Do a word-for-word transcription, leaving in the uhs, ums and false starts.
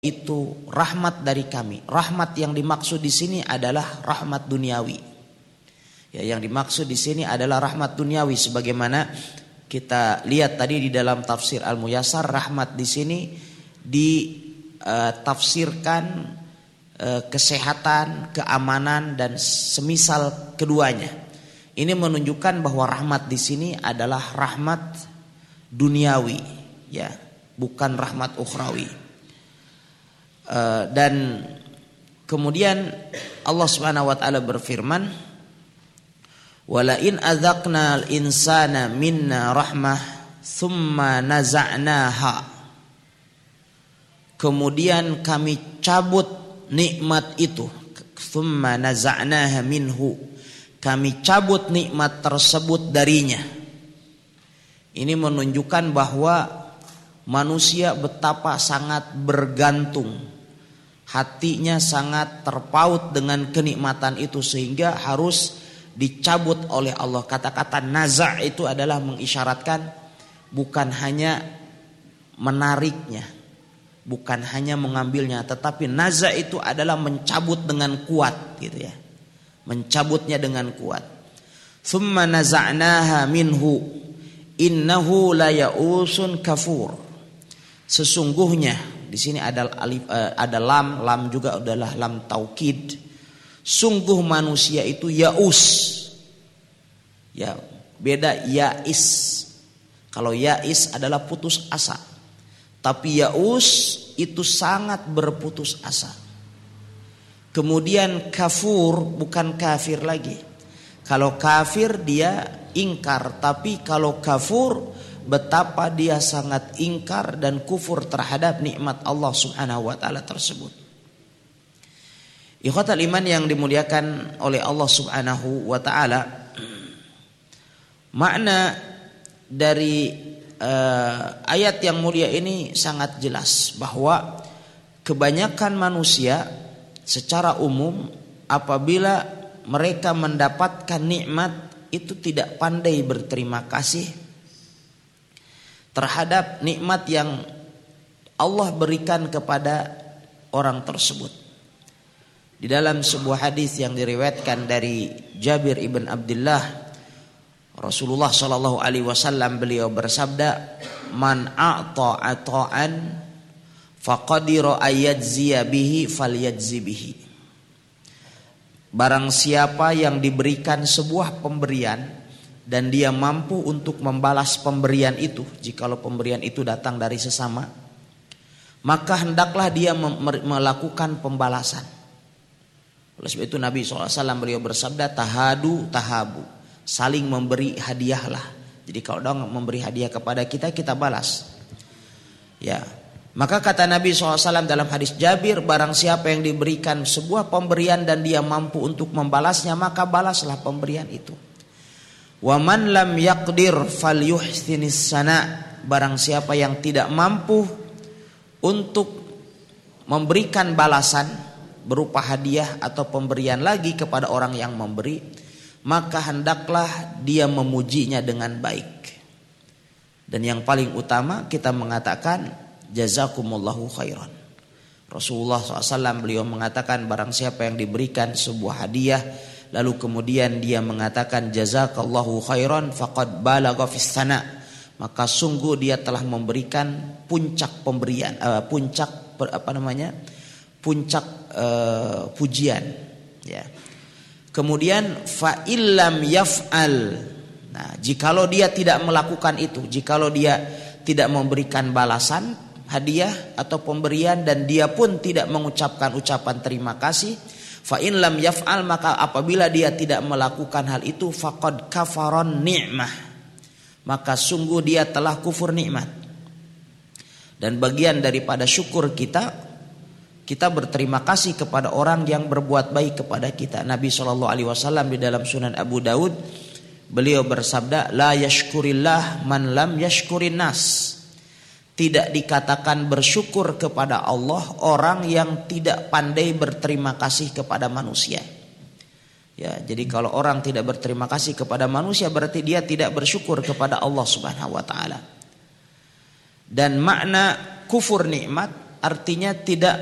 itu rahmat dari kami. Rahmat yang dimaksud di sini adalah rahmat duniawi. Ya, yang dimaksud di sini adalah rahmat duniawi, sebagaimana kita lihat tadi di dalam tafsir Al-Muyassar, rahmat di sini ditafsirkan uh, uh, kesehatan, keamanan dan semisal keduanya. Ini menunjukkan bahwa rahmat di sini adalah rahmat duniawi, ya, bukan rahmat ukhrawi. Uh, dan kemudian Allah Subhanahu wa taala berfirman, "Wala in adzaqnal insana minna rahmah tsumma naza'naha." Kemudian kami cabut nikmat itu, tsumma naza'naha minhu. Kami cabut nikmat tersebut darinya. Ini menunjukkan bahwa manusia betapa sangat bergantung, hatinya sangat terpaut dengan kenikmatan itu sehingga harus dicabut oleh Allah. Kata-kata naza' itu adalah mengisyaratkan bukan hanya menariknya, bukan hanya mengambilnya, tetapi naza' itu adalah mencabut dengan kuat, gitu ya. Mencabutnya dengan kuat. Tsumma naza'naha minhu innahu la ya'usun kafur. Sesungguhnya di sini ada alif, ada lam, lam juga adalah lam taukid. Sungguh manusia itu yaus. Ya, beda yais. Kalau yais adalah putus asa. Tapi yaus itu sangat berputus asa. Kemudian kafur bukan kafir lagi. Kalau kafir dia ingkar, tapi kalau kafur betapa dia sangat ingkar dan kufur terhadap nikmat Allah Subhanahu wa taala tersebut. Ikhwatal iman yang dimuliakan oleh Allah Subhanahu wa taala, makna dari uh, ayat yang mulia ini sangat jelas bahwa kebanyakan manusia secara umum apabila mereka mendapatkan nikmat itu tidak pandai berterima kasih terhadap nikmat yang Allah berikan kepada orang tersebut. Di dalam sebuah hadis yang diriwayatkan dari Jabir ibn Abdullah, Rasulullah sallallahu alaihi wasallam beliau bersabda, "Man a'ta ata'an faqadira ayajziya bihi falyajzi bihi." Barang siapa yang diberikan sebuah pemberian dan dia mampu untuk membalas pemberian itu, jikalau pemberian itu datang dari sesama, maka hendaklah dia melakukan pembalasan. Oleh sebab itu Nabi shallallahu alaihi wasallam beliau bersabda, tahadu tahabu, saling memberi hadiahlah. Jadi kalau orang memberi hadiah kepada kita, kita balas. Ya, maka kata Nabi shallallahu alaihi wasallam dalam hadis Jabir, barang siapa yang diberikan sebuah pemberian dan dia mampu untuk membalasnya, maka balaslah pemberian itu. Wa man lam yaqdir falyuhsinis sana. Barang siapa yang tidak mampu untuk memberikan balasan berupa hadiah atau pemberian lagi kepada orang yang memberi, maka hendaklah dia memujinya dengan baik. Dan yang paling utama kita mengatakan jazakumullahu khairan. Rasulullah shallallahu alaihi wasallam beliau mengatakan barang siapa yang diberikan sebuah hadiah lalu kemudian dia mengatakan jazakallahu khairan faqad balagha fis sana, maka sungguh dia telah memberikan puncak pemberian, uh, puncak apa namanya? puncak uh, pujian, ya. Kemudian fa illam yaf'al. Nah, jikalau dia tidak melakukan itu, jikalau dia tidak memberikan balasan hadiah atau pemberian dan dia pun tidak mengucapkan ucapan terima kasih, fa in lam yaf'al, maka apabila dia tidak melakukan hal itu, faqad kafaron ni'mah, maka sungguh dia telah kufur nikmat. Dan bagian daripada syukur kita, kita berterima kasih kepada orang yang berbuat baik kepada kita. Nabi shallallahu alaihi wasallam di dalam Sunan Abu Daud beliau bersabda, la yashkurillah man lam yashkurin nas. Tidak dikatakan bersyukur kepada Allah orang yang tidak pandai berterima kasih kepada manusia. Ya, jadi kalau orang tidak berterima kasih kepada manusia berarti dia tidak bersyukur kepada Allah Subhanahu wa taala. Dan makna kufur nikmat artinya tidak